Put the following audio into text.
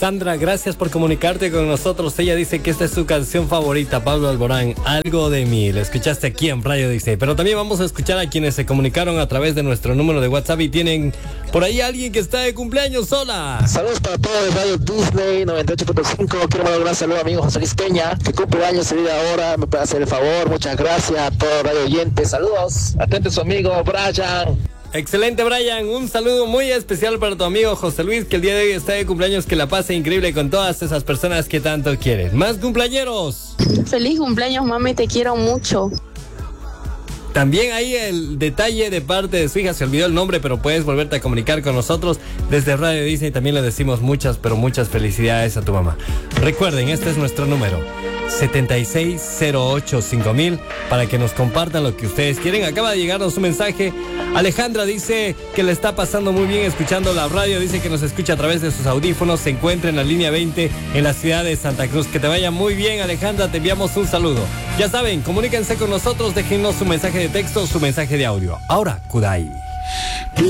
Alexandra, gracias por comunicarte con nosotros. Ella dice que esta es su canción favorita, Pablo Alborán, Algo de mí. La escuchaste aquí en Radio Disney. Pero también vamos a escuchar a quienes se comunicaron a través de nuestro número de WhatsApp y tienen por ahí alguien que está de cumpleaños. Hola. Saludos para todos de Radio Disney 98.5. Quiero mandar un gran saludo a mi amigo José Luis Peña, que cumple años el día de ahora. Me puede hacer el favor. Muchas gracias a todos radio oyentes. Saludos. Atento a su amigo Brian. Excelente, Brian. Un saludo muy especial para tu amigo José Luis, que el día de hoy está de cumpleaños. Que la pase increíble con todas esas personas que tanto quieres. Más cumpleañeros. Feliz cumpleaños, mami, te quiero mucho. También ahí el detalle de parte de su hija, se olvidó el nombre, pero puedes volverte a comunicar con nosotros desde Radio Disney. También le decimos muchas, pero muchas felicidades a tu mamá. Recuerden, este es nuestro número, 76085000, para que nos compartan lo que ustedes quieren. Acaba de llegarnos un mensaje. Alejandra dice que le está pasando muy bien escuchando la radio. Dice que nos escucha a través de sus audífonos. Se encuentra en la línea 20 en la ciudad de Santa Cruz. Que te vaya muy bien, Alejandra. Te enviamos un saludo. Ya saben, comuníquense con nosotros. Déjennos su mensaje de texto, su mensaje de audio. Ahora, Kudai.